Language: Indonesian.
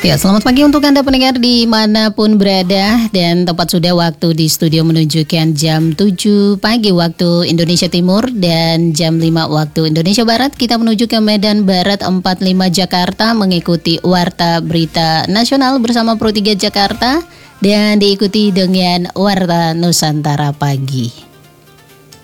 Ya, selamat pagi untuk Anda pendengar dimanapun berada. Dan tepat sudah waktu di studio menunjukkan jam 7 pagi waktu Indonesia Timur dan jam 5 waktu Indonesia Barat. Kita menuju ke Medan Barat 45 Jakarta mengikuti Warta Berita Nasional bersama Pro 3 Jakarta dan diikuti dengan Warta Nusantara Pagi.